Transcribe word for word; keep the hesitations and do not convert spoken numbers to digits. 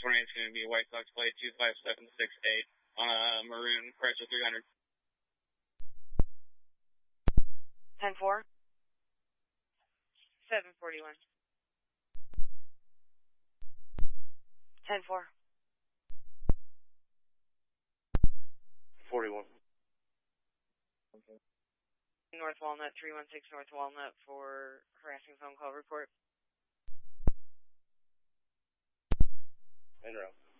twenty-eight is going to be White Sox plate two five seven six eight on a maroon Chrysler three hundred. ten four. seven forty-one. ten four. forty-one. Okay. North Walnut, three one six North Walnut for harassing phone call report. En route.